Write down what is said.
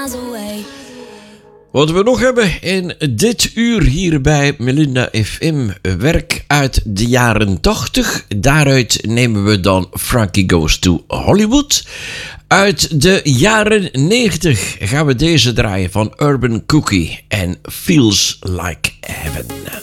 miles away. Wat we nog hebben in dit uur hier bij Melinda FM, werk uit de jaren 80. Daaruit nemen we dan Frankie Goes to Hollywood. Uit de jaren 90 gaan we deze draaien van Urban Cookie en Feels Like Heaven.